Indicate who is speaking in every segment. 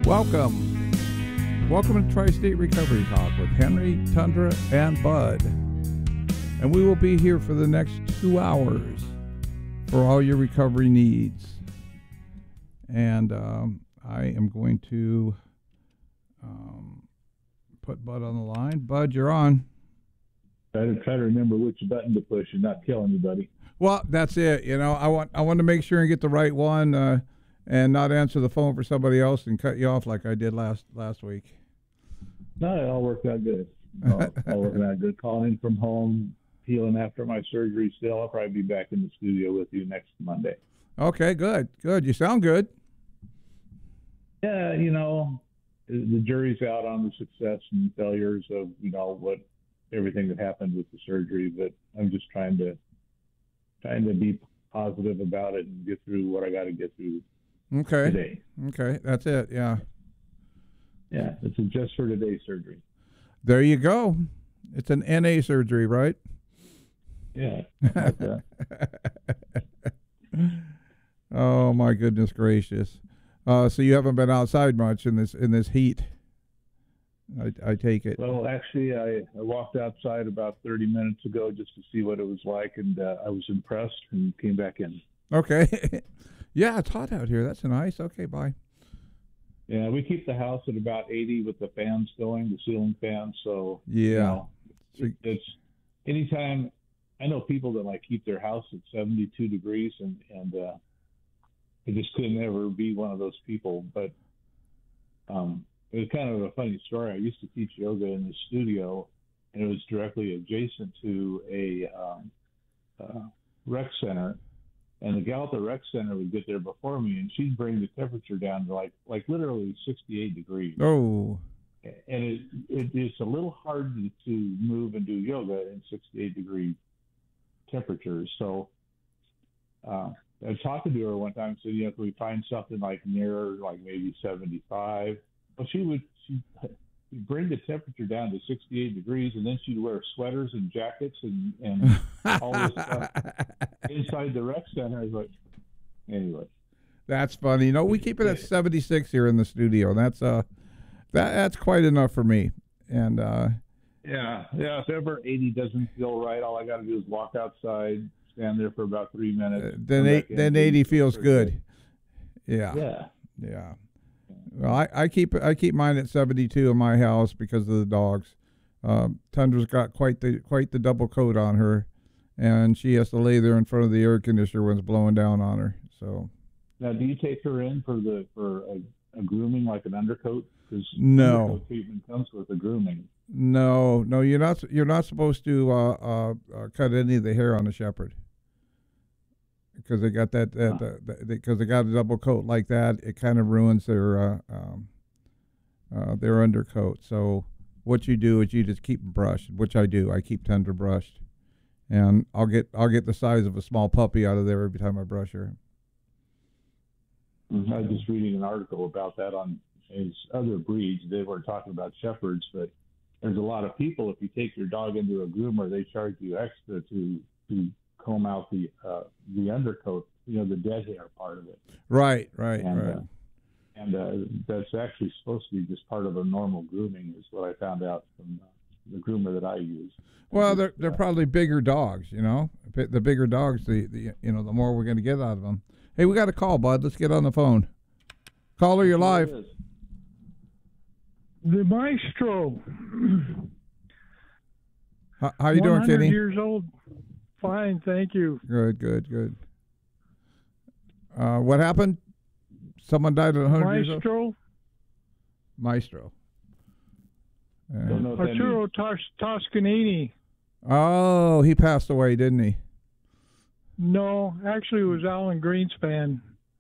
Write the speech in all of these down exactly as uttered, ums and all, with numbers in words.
Speaker 1: Welcome. Welcome to Tri-State Recovery Talk with Henry, Tundra, and Bud. And we will be here for the next two hours for all your recovery needs. And um, I am going to um, put Bud on the line. Bud, you're on.
Speaker 2: Try to try to remember which button to push and not kill anybody.
Speaker 1: Well, that's it. You know, I want I want to make sure and get the right one, uh, and not answer the phone for somebody else and cut you off like I did last last week.
Speaker 2: No, it all worked out good. All, all working out good. Calling in from home, healing after my surgery. Still, I'll probably be back in the studio with you next Monday.
Speaker 1: Okay, good, good. You sound good.
Speaker 2: Yeah, you know, the jury's out on the success and failures of you know what everything that happened with the surgery, but I'm just trying to trying to be positive about it and get through what I got to get through
Speaker 1: okay.
Speaker 2: today.
Speaker 1: Okay, that's it. Yeah.
Speaker 2: Yeah, it's a just for today surgery.
Speaker 1: There you go. It's an N A surgery, right?
Speaker 2: Yeah. Like that.
Speaker 1: Oh my goodness gracious! Uh, so you haven't been outside much in this in this heat. I, I take it.
Speaker 2: Well, actually, I, I walked outside about thirty minutes ago just to see what it was like, and uh, I was impressed and came back in.
Speaker 1: Okay. Yeah, it's hot out here. That's nice. Okay, bye.
Speaker 2: Yeah, we keep the house at about eighty with the fans going, the ceiling fans. So,
Speaker 1: yeah.
Speaker 2: You know, it, it's anytime. I know people that like keep their house at seventy-two degrees, and, and uh, I just could never be one of those people. But um, it was kind of a funny story. I used to teach yoga in the studio, and it was directly adjacent to a um, uh, rec center. And the gal at the rec center would get there before me, and she'd bring the temperature down to like like literally sixty-eight degrees.
Speaker 1: Oh.
Speaker 2: And it, it it's a little hard to, to move and do yoga in sixty-eight degree temperatures. So uh, I was talking to her one time and said, you know, can we find something like nearer, like maybe seventy-five? Well, she would she would bring the temperature down to sixty-eight degrees, and then she'd wear sweaters and jackets and, and all this stuff inside the rec center. I was like, anyway.
Speaker 1: That's funny. You know, we keep it at seventy-six here in the studio. That's uh, that that's quite enough for me. And uh,
Speaker 2: yeah, yeah. If ever eighty doesn't feel right, all I got to do is walk outside, stand there for about three minutes.
Speaker 1: Uh, then eight, then eighty feels good. Yeah.
Speaker 2: Yeah.
Speaker 1: Yeah. Well, I, I keep I keep mine at seventy-two in my house because of the dogs. Um, Tundra's got quite the quite the double coat on her, and she has to lay there in front of the air conditioner when it's blowing down on her. So.
Speaker 2: Now, do you take her in for the for a, a grooming like an undercoat? Because
Speaker 1: no
Speaker 2: undercoat treatment comes with a grooming.
Speaker 1: No, no, you're not. You're not supposed to uh, uh, uh, cut any of the hair on a shepherd because they got that. that
Speaker 2: huh.
Speaker 1: uh, because they, they got a double coat like that. It kind of ruins their uh, um, uh, their undercoat. So what you do is you just keep them brushed, which I do. I keep Tundra brushed, and I'll get I'll get the size of a small puppy out of there every time I brush her.
Speaker 2: Mm-hmm. I was just reading an article about that on his other breeds. They were talking about shepherds, but there's a lot of people, if you take your dog into a groomer, they charge you extra to to comb out the uh, the undercoat, you know, the dead hair part of it.
Speaker 1: Right, right,
Speaker 2: and,
Speaker 1: right.
Speaker 2: Uh, and uh, that's actually supposed to be just part of a normal grooming, is what I found out from uh, the groomer that I use.
Speaker 1: Well, they're they're uh, probably bigger dogs, you know. The bigger dogs, the, the you know, the more we're going to get out of them. Hey, we got a call, Bud. Let's get on the phone. Caller, you're live.
Speaker 3: The Maestro.
Speaker 1: How, how you doing, Kenny?
Speaker 3: years old. Fine, thank you.
Speaker 1: Good, good, good. Uh, what happened? Someone died at one hundred years old?
Speaker 3: Maestro.
Speaker 1: Maestro.
Speaker 3: Uh, Arturo Tos- Toscanini.
Speaker 1: Oh, he passed away, didn't he?
Speaker 3: No, actually it was Alan Greenspan.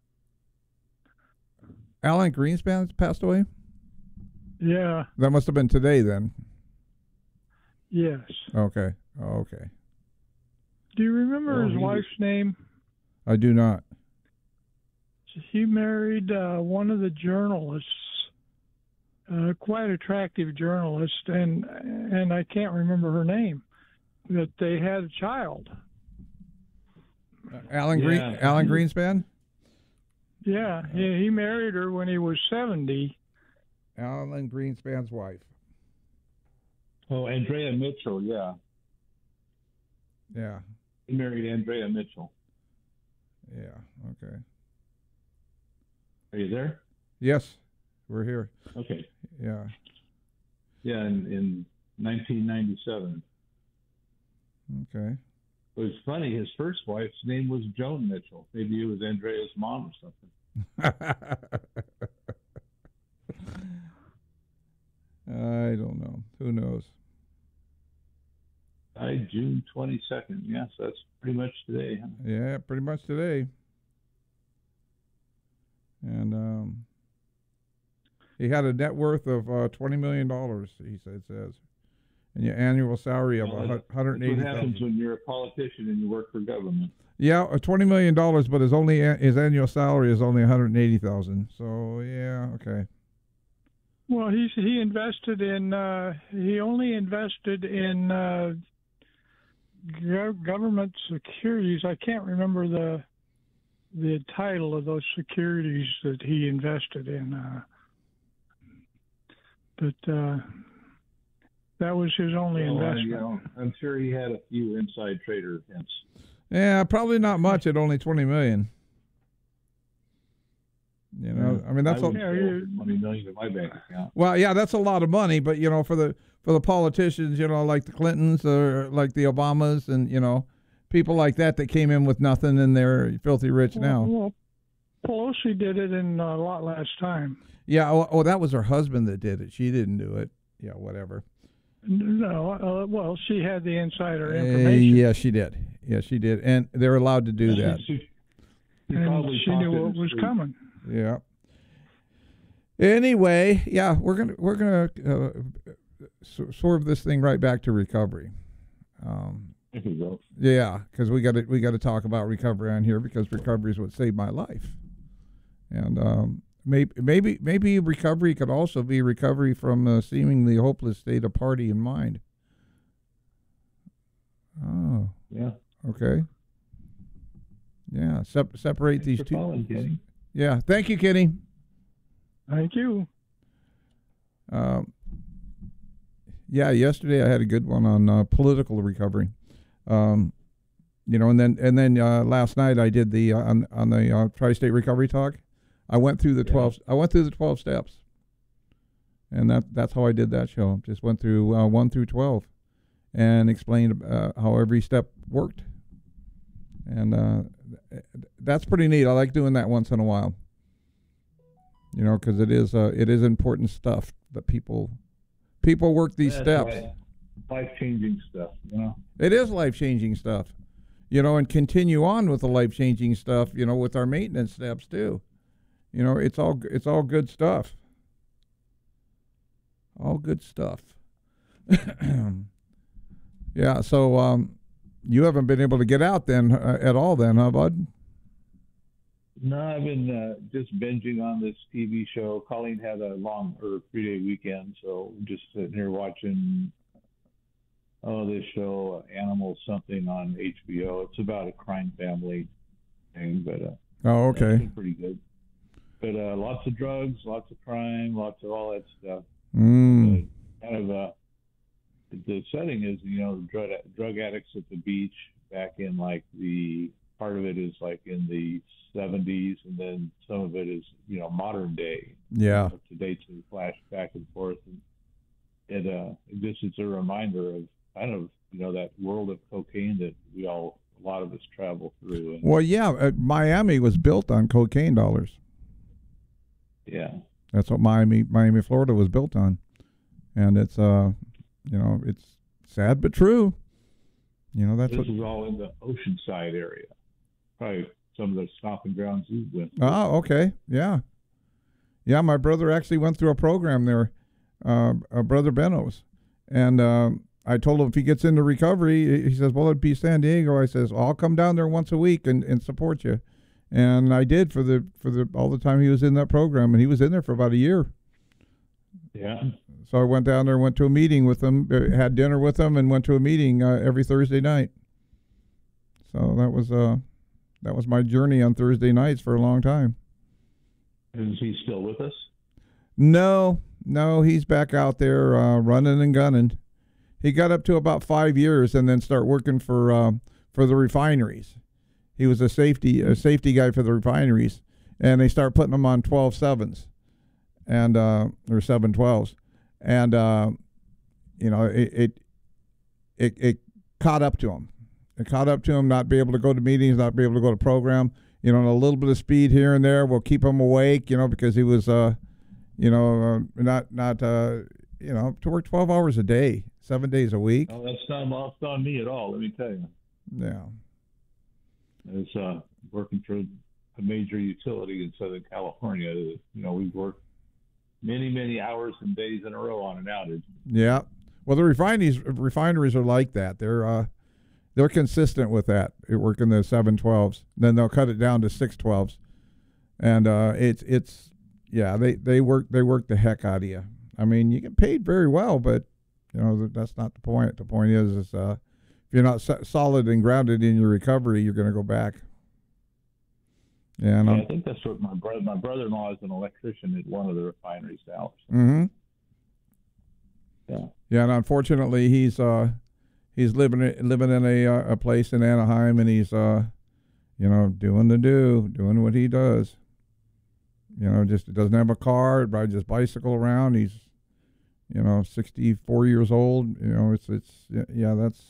Speaker 1: Alan Greenspan passed away?
Speaker 3: Yeah.
Speaker 1: That must have been today then.
Speaker 3: Yes.
Speaker 1: Okay. Okay.
Speaker 3: Do you remember
Speaker 2: well,
Speaker 3: his wife's was... name?
Speaker 1: I do not.
Speaker 3: He married uh, one of the journalists, uh, quite attractive journalist, and and I can't remember her name, but they had a child.
Speaker 1: Uh, Alan yeah. Green, Alan Greenspan?
Speaker 3: Yeah, he, he married her when he was seventy,
Speaker 1: Alan Greenspan's wife.
Speaker 2: Oh, Andrea Mitchell, yeah.
Speaker 1: Yeah.
Speaker 2: He married Andrea Mitchell.
Speaker 1: Yeah. Okay.
Speaker 2: Are you there?
Speaker 1: Yes, we're here.
Speaker 2: Okay.
Speaker 1: Yeah.
Speaker 2: Yeah, in, in nineteen ninety-seven.
Speaker 1: Okay.
Speaker 2: It was funny. His first wife's name was Joan Mitchell. Maybe it was Andrea's mom or something.
Speaker 1: I don't know. Who knows?
Speaker 2: Died June twenty-second. Yes, that's pretty much today. Huh?
Speaker 1: Yeah, pretty much today. And um, he had a net worth of uh, twenty million dollars, he said, says. And your annual salary of
Speaker 2: well,
Speaker 1: one hundred eighty thousand dollars.
Speaker 2: That's what happens when you're a politician and you work for government.
Speaker 1: Yeah, uh, twenty million dollars, but his only his annual salary is only one hundred eighty thousand dollars. So, yeah, okay.
Speaker 3: Well, he's, he invested in, uh, he only invested in uh, go- government securities. I can't remember the the title of those securities that he invested in. Uh, but uh, that was his only
Speaker 2: well,
Speaker 3: investment.
Speaker 2: Uh, you know, I'm sure he had a few inside trader hints.
Speaker 1: Yeah, probably not much at only twenty million dollars. You know, I mean that's
Speaker 2: I
Speaker 1: a,
Speaker 3: yeah,
Speaker 2: twenty million in my bank account.
Speaker 1: well, yeah, that's a lot of money. But you know, for the for the politicians, you know, like the Clintons or like the Obamas, and you know, people like that that came in with nothing and they're filthy rich now.
Speaker 3: Well, Pelosi did it in a lot less time.
Speaker 1: Yeah. Oh, oh, that was her husband that did it. She didn't do it. Yeah, whatever.
Speaker 3: No, uh, well, she had the insider
Speaker 1: Uh,
Speaker 3: information.
Speaker 1: yeah, she did. Yeah, she did, and they're allowed to do that.
Speaker 2: She, she
Speaker 3: and
Speaker 2: probably
Speaker 3: she knew
Speaker 2: talked
Speaker 3: what
Speaker 2: in
Speaker 3: was
Speaker 2: sleep.
Speaker 3: coming.
Speaker 1: Yeah. Anyway, yeah, we're gonna we're gonna uh, swerve this thing right back to recovery. Um,
Speaker 2: There you go.
Speaker 1: yeah, because we got to we got to talk about recovery on here because recovery is what saved my life, and um, maybe maybe maybe recovery could also be recovery from a seemingly hopeless state of party in mind. Oh,
Speaker 2: Yeah.
Speaker 1: okay. Yeah, sep- separate
Speaker 2: Thanks
Speaker 1: these
Speaker 2: for
Speaker 1: two.
Speaker 2: calling, Kenny.
Speaker 1: Yeah, thank you, Kenny.
Speaker 3: Thank you.
Speaker 1: Um, yeah, yesterday I had a good one on uh, political recovery. Um, you know, and then and then uh, last night I did the uh, on on the uh, Tri-State Recovery Talk. I went through the
Speaker 2: Yeah.
Speaker 1: twelve. I went through the twelve steps, and that that's how I did that show. Just went through uh, one through twelve, and explained uh, how every step worked. And uh, that's pretty neat. I like doing that once in a while. You know, because it is uh, it is important stuff that people people work these
Speaker 2: That's
Speaker 1: steps.
Speaker 2: right. Life-changing stuff, you know.
Speaker 1: It is life-changing stuff, you know, and continue on with the life-changing stuff, you know, with our maintenance steps too. You know, it's all it's all good stuff. All good stuff. Yeah. So um, you haven't been able to get out then uh, at all, then, huh, bud?
Speaker 2: No, I've been uh, just binging on this T V show. Colleen had a long or three day weekend, so we're just sitting here watching. Oh, this show, uh, Animal something on H B O. It's about a crime family thing, but uh,
Speaker 1: Oh,
Speaker 2: it's
Speaker 1: okay.
Speaker 2: been pretty good. But uh, lots of drugs, lots of crime, lots of all that stuff.
Speaker 1: Mm.
Speaker 2: But kind of uh, the setting is, you know, drug drug addicts at the beach back in like the part of it is like in the seventies, and then some of it is, you know, modern day.
Speaker 1: Yeah.
Speaker 2: Up to date, so we flash back and forth, and it uh, it just it's a reminder of kind of, you know, that world of cocaine that we all a lot of us travel through. And,
Speaker 1: Well, yeah. Uh, Miami was built on cocaine dollars.
Speaker 2: yeah.
Speaker 1: That's what Miami, Miami, Florida was built on, and it's uh, you know, it's sad but true. You know, that's
Speaker 2: This
Speaker 1: what.
Speaker 2: is all in the Oceanside area. Probably some of the stomping grounds you went through.
Speaker 1: Oh, okay, yeah, yeah. My brother actually went through a program there, uh, uh, Brother Benno's, and um, I told him if he gets into recovery, he says, "Well, it'd be San Diego." I says, well, "I'll come down there once a week and, and support you," and I did for the for the all the time he was in that program, and he was in there for about a year.
Speaker 2: Yeah.
Speaker 1: So I went down there, went to a meeting with him, uh, had dinner with him, and went to a meeting uh, every Thursday night. So that was uh, that was my journey on Thursday nights for a long time.
Speaker 2: Is he still with us?
Speaker 1: No, no, he's back out there uh, running and gunning. He got up to about five years and then start working for uh, for the refineries. He was a safety a safety guy for the refineries, and they start putting him on twelve sevens, and uh, or seven twelves, and uh, you know it, it it it caught up to him. It caught up to him not be able to go to meetings, not be able to go to program. You know, a little bit of speed here and there will keep him awake. You know, because he was uh, you know uh, not not uh, you know to work twelve hours a day. Seven days a week.
Speaker 2: Oh, that's not lost on me at all. Let me tell you.
Speaker 1: Yeah.
Speaker 2: It's uh, working for a major utility in Southern California. You know, we've worked many, many hours and days in a row on an outage.
Speaker 1: Yeah. Well, the refineries refineries are like that. They're uh, they're consistent with that. They work in the seven twelves. Then they'll cut it down to six twelves, and uh, it's it's yeah. They they work they work the heck out of you. I mean, you get paid very well, but you know, that's not the point. The point is, is uh, if you're not so- solid and grounded in your recovery, you're going to go back. Yeah,
Speaker 2: yeah, I think that's what my brother, my brother-in-law is an electrician at one of the refineries now. So.
Speaker 1: Mm-hmm.
Speaker 2: Yeah.
Speaker 1: Yeah, and unfortunately, he's uh, he's living living in a a place in Anaheim, and he's uh, you know, doing the do, doing what he does. You know, just doesn't have a car, rides his bicycle around. He's You know, sixty-four years old. You know, it's it's yeah, that's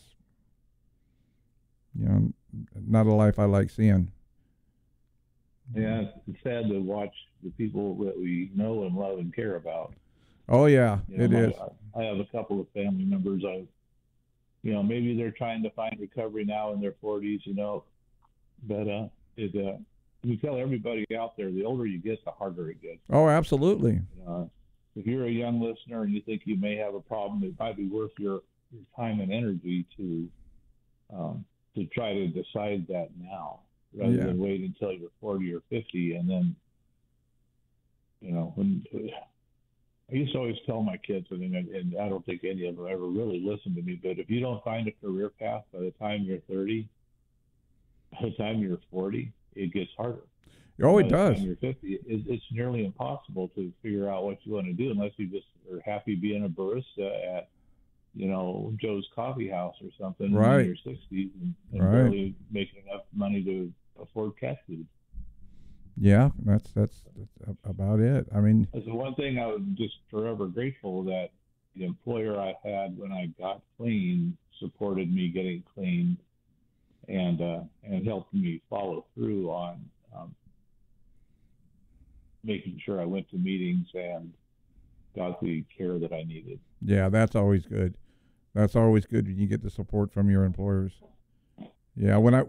Speaker 1: you know, not a life I like seeing.
Speaker 2: Yeah, it's sad to watch the people that we know and love and care about.
Speaker 1: Oh yeah,
Speaker 2: you know,
Speaker 1: it
Speaker 2: my,
Speaker 1: is.
Speaker 2: I have a couple of family members. I, you know, maybe they're trying to find recovery now in their forties. You know, but uh, it uh, we tell everybody out there, the older you get, the harder it gets.
Speaker 1: Oh, absolutely.
Speaker 2: You know, if you're a young listener and you think you may have a problem, it might be worth your, your time and energy to um, to try to decide that now, rather
Speaker 1: yeah.
Speaker 2: than wait until you're forty or fifty. And then, you know, when I used to always tell my kids, and, and I don't think any of them ever really listened to me, but if you don't find a career path by the time you're thirty, by the time you're forty, it gets harder.
Speaker 1: Oh, it
Speaker 2: By the
Speaker 1: does.
Speaker 2: time you're fifty, it, it's nearly impossible to figure out what you want to do unless you just are happy being a barista at, you know, Joe's Coffee House or something
Speaker 1: right.
Speaker 2: in your sixties and, and
Speaker 1: right.
Speaker 2: barely making enough money to afford cat food.
Speaker 1: Yeah, that's, that's that's about it. I mean,
Speaker 2: that's the one thing I was just forever grateful that the employer I had when I got clean supported me getting clean and uh, and helped me follow through on um, making sure I went to meetings and got the care that I needed.
Speaker 1: Yeah, that's always good. That's always good when you get the support from your employers. Yeah, when I